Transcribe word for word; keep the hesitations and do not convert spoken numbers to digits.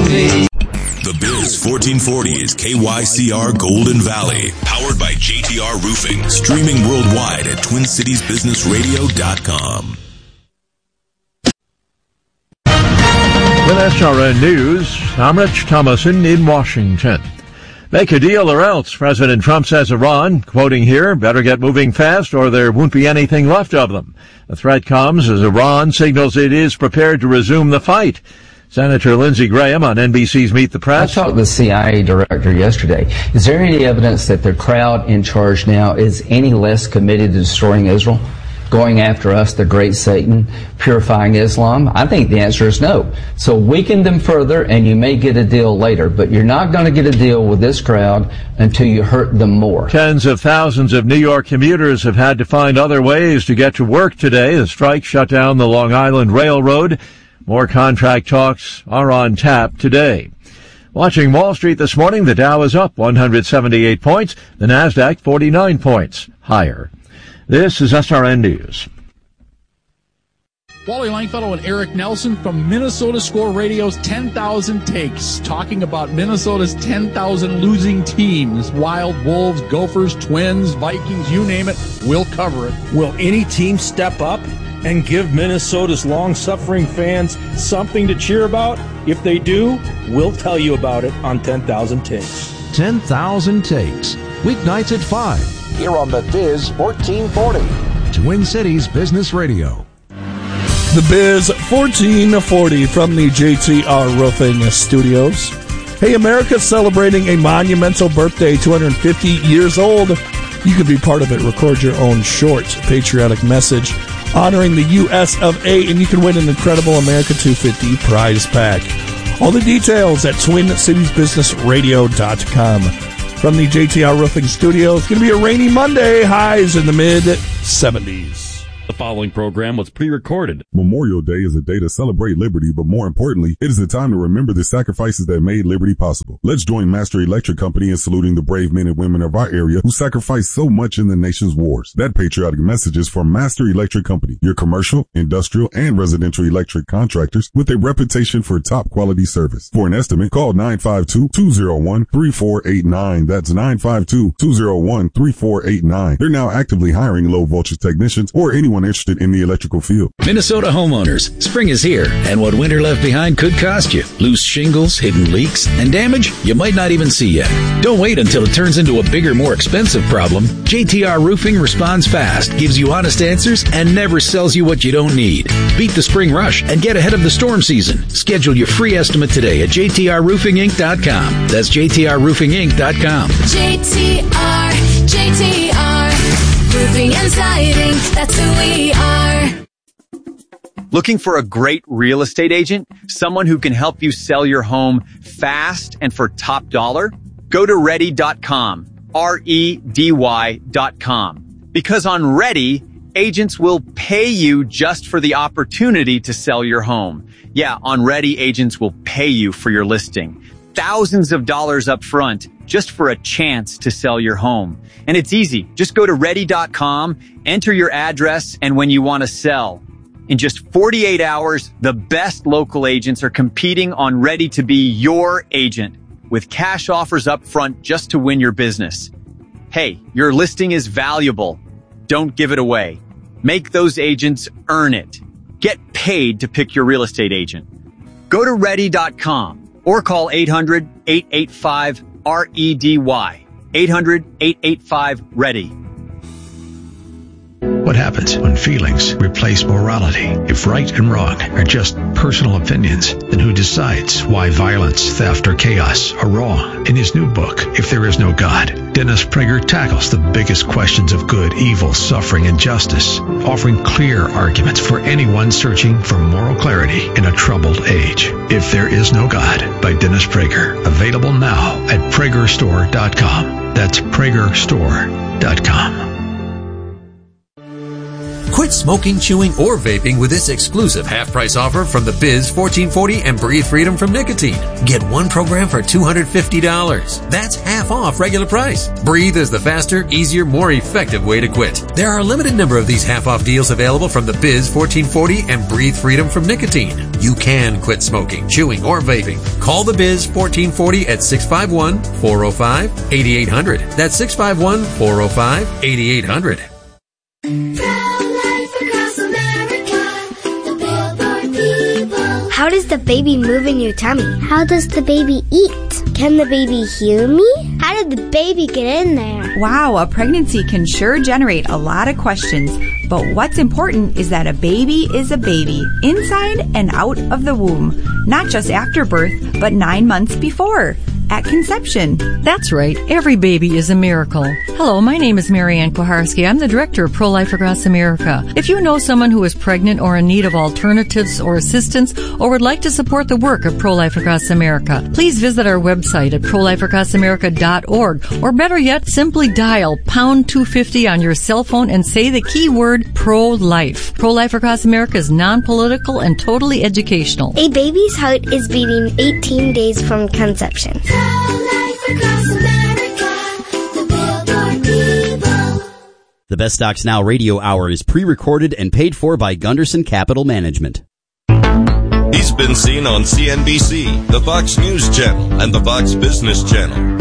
me. The Biz fourteen forty is K Y C R Golden Valley, powered by J T R Roofing, streaming worldwide at twin cities business radio dot com. With S R N News, I'm Rich Thomason in Washington. Make a deal or else, President Trump says Iran, quoting here, better get moving fast or there won't be anything left of them. The threat comes as Iran signals it is prepared to resume the fight. Senator Lindsey Graham on N B C's Meet the Press. I talked to the C I A director yesterday. Is there any evidence that the crowd in charge now is any less committed to destroying Israel, going after us, the great Satan, purifying Islam? I think the answer is no. So weaken them further and you may get a deal later, but you're not going to get a deal with this crowd until you hurt them more. Tens of thousands of New York commuters have had to find other ways to get to work today. The strike shut down the Long Island Railroad. More contract talks are on tap today. Watching Wall Street this morning, the Dow is up one hundred seventy-eight points, the Nasdaq forty-nine points higher. This is S R N News. Wally Langfellow and Eric Nelson from Minnesota Score Radio's ten thousand Takes, talking about Minnesota's ten thousand losing teams. Wild, Wolves, Gophers, Twins, Vikings, you name it, we'll cover it. Will any team step up and give Minnesota's long-suffering fans something to cheer about? If they do, we'll tell you about it on ten thousand Takes. ten thousand Takes, weeknights at five. Here on the Biz fourteen forty. Twin Cities Business Radio. The Biz fourteen forty from the J T R Roofing Studios. Hey, America's celebrating a monumental birthday, two hundred fifty years old. You can be part of it. Record your own short patriotic message honoring the U S of A, and you can win an incredible America two fifty prize pack. All the details at twin cities business radio dot com. From the J T R Roofing Studios, it's going to be a rainy Monday, highs in the mid seventies. The following program was pre-recorded. Memorial Day is a day to celebrate liberty, but more importantly, it is a time to remember the sacrifices that made liberty possible. Let's join Master Electric Company in saluting the brave men and women of our area who sacrificed so much in the nation's wars. That patriotic message is from Master Electric Company, your commercial, industrial, and residential electric contractors with a reputation for top quality service. For an estimate, call nine five two, two oh one, three four eight nine. That's nine five two, two oh one, three four eight nine. They're now actively hiring low voltage technicians or anyone interested in the electrical field. Minnesota homeowners, spring is here, and what winter left behind could cost you. Loose shingles, hidden leaks, and damage you might not even see yet. Don't wait until it turns into a bigger, more expensive problem. J T R Roofing responds fast, gives you honest answers, and never sells you what you don't need. Beat the spring rush and get ahead of the storm season. Schedule your free estimate today at j t r roofing inc dot com. That's j t r roofing inc dot com. J T R, J T R. Roofing and siding, that's who we are. Looking for a great real estate agent? Someone who can help you sell your home fast and for top dollar? Go to ready dot com, R E D Y dot com. Because on Ready, agents will pay you just for the opportunity to sell your home. Yeah, on Ready, agents will pay you for your listing. Thousands of dollars up front just for a chance to sell your home. And it's easy. Just go to ready dot com, enter your address, and when you want to sell. In just forty-eight hours, the best local agents are competing on Ready to be your agent with cash offers up front just to win your business. Hey, your listing is valuable. Don't give it away. Make those agents earn it. Get paid to pick your real estate agent. Go to ready dot com or call eight hundred, eight eight five, R E D Y. eight hundred, eight eight five, READY. What happens when feelings replace morality? If right and wrong are just personal opinions, then who decides why violence, theft, or chaos are wrong? In his new book, If There Is No God, Dennis Prager tackles the biggest questions of good, evil, suffering, and justice, offering clear arguments for anyone searching for moral clarity in a troubled age. If There Is No God by Dennis Prager, available now at prager store dot com. That's prager store dot com. Quit Quit smoking, chewing, or vaping with this exclusive half-price offer from the Biz fourteen forty and Breathe Freedom from nicotine. Get one program for two hundred fifty dollars. That's half off regular price. Breathe is the faster, easier, more effective way to quit. There are a limited number of these half-off deals available from the Biz fourteen forty and Breathe Freedom from nicotine. You can quit smoking, chewing, or vaping. Call the Biz fourteen forty at six five one, four oh five, eight eight hundred. That's six five one, four oh five, eight eight hundred. How does the baby move in your tummy? How does the baby eat? Can the baby hear me? How did the baby get in there? Wow, a pregnancy can sure generate a lot of questions. But what's important is that a baby is a baby, inside and out of the womb. Not just after birth, but nine months before. At conception. That's right. Every baby is a miracle. Hello, my name is Marianne Kuharski. I'm the director of Pro-Life Across America. If you know someone who is pregnant or in need of alternatives or assistance or would like to support the work of Pro-Life Across America, please visit our website at pro life across america dot org, or better yet, simply dial pound two fifty on your cell phone and say the keyword pro-life. Pro-Life Across America is non-political and totally educational. A baby's heart is beating eighteen days from conception. The Best Stocks Now radio hour is pre-recorded and paid for by Gunderson Capital Management. He's been seen on C N B C, the Fox News Channel, and the Fox Business Channel.